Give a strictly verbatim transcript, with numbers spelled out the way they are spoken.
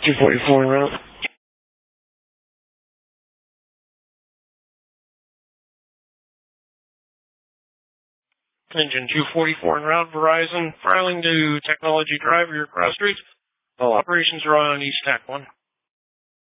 two forty-four en route. Engine two forty-four en route, Verizon, filing to Technology Drive, your cross street. All operations are on East Tac one.